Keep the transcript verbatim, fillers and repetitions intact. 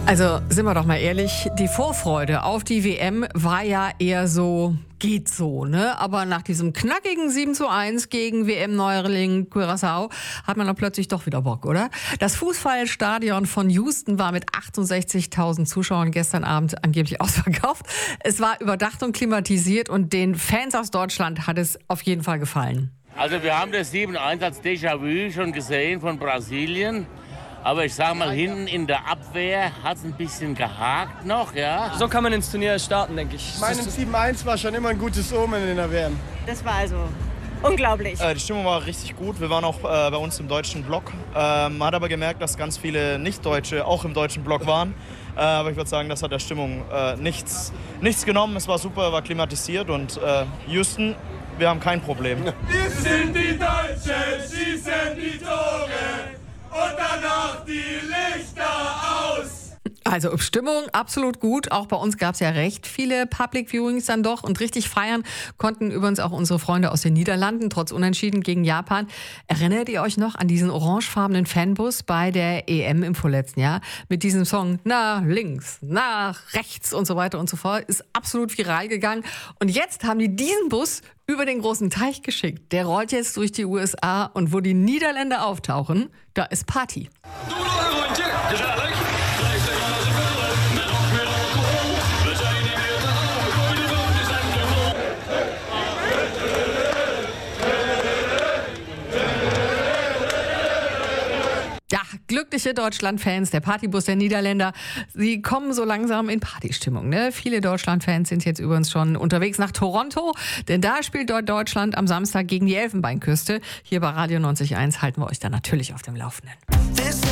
Also sind wir doch mal ehrlich, die Vorfreude auf die W M war ja eher so, geht so, ne? Aber nach diesem knackigen sieben zu eins gegen W M-Neuerling Curaçao hat man dann plötzlich doch wieder Bock, oder? Das Fußballstadion von Houston war mit achtundsechzigtausend Zuschauern gestern Abend angeblich ausverkauft. Es war überdacht und klimatisiert und den Fans aus Deutschland hat es auf jeden Fall gefallen. Also wir haben das sieben eins als Déjà-vu schon gesehen von Brasilien. Aber ich sag mal, hinten in der Abwehr hat es ein bisschen gehakt noch, ja. So kann man ins Turnier starten, denke ich. Mein sieben eins war schon immer ein gutes Omen in der W M. Das war also unglaublich. Äh, die Stimmung war richtig gut. Wir waren auch äh, bei uns im deutschen Block. Äh, man hat aber gemerkt, dass ganz viele Nicht-Deutsche auch im deutschen Block waren. Äh, aber ich würde sagen, das hat der Stimmung äh, nichts, nichts genommen. Es war super, war klimatisiert und äh, Houston, wir haben kein Problem. Wir sind die Deutschen, schießen die Tore. Und danach die Lichter aus. Also Stimmung absolut gut. Auch bei uns gab es ja recht viele Public Viewings dann doch. Und richtig feiern konnten übrigens auch unsere Freunde aus den Niederlanden, trotz Unentschieden gegen Japan. Erinnert ihr euch noch an diesen orangefarbenen Fanbus bei der E M im vorletzten Jahr? Mit diesem Song nach links, nach rechts und so weiter und so fort. Ist absolut viral gegangen. Und jetzt haben die diesen Bus über den großen Teich geschickt. Der rollt jetzt durch die U S A und wo die Niederländer auftauchen, da ist Party. Ja, glückliche Deutschland-Fans, der Partybus der Niederländer, sie kommen so langsam in Partystimmung. Ne? Viele Deutschland-Fans sind jetzt übrigens schon unterwegs nach Toronto, denn da spielt dort Deutschland am Samstag gegen die Elfenbeinküste. Hier bei Radio neunzig Komma eins halten wir euch dann natürlich auf dem Laufenden.